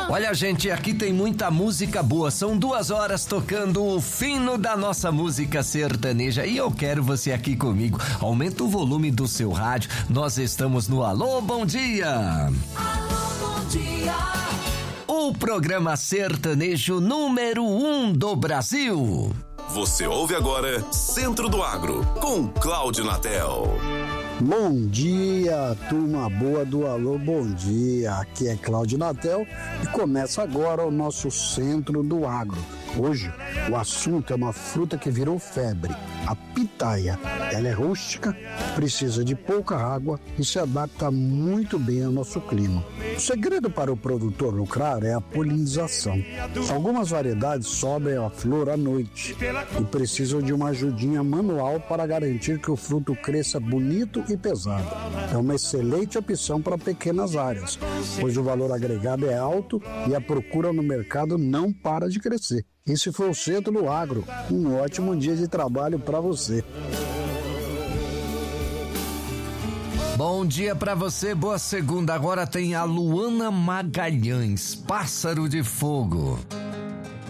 Olha, gente, aqui tem muita música boa. São 2 horas tocando o fino da nossa música sertaneja. E eu quero você aqui comigo. Aumenta o volume do seu rádio. Nós estamos no Alô, bom dia! Alô, bom dia! O programa sertanejo número 1 do Brasil. Você ouve agora Centro do Agro, com Cláudio Natel. Bom dia, turma boa do Alô, bom dia. Aqui é Cláudio Natel e começa agora o nosso Centro do Agro. Hoje, o assunto é uma fruta que virou febre, a pitaia. Ela é rústica, precisa de pouca água e se adapta muito bem ao nosso clima. O segredo para o produtor lucrar é a polinização. Algumas variedades sobem a flor à noite e precisam de uma ajudinha manual para garantir que o fruto cresça bonito e pesado. É uma excelente opção para pequenas áreas, pois o valor agregado é alto e a procura no mercado não para de crescer. Esse foi o Centro do Agro. Um ótimo dia de trabalho para você. Bom dia pra você, boa segunda. Agora tem a Luana Magalhães, Pássaro de Fogo.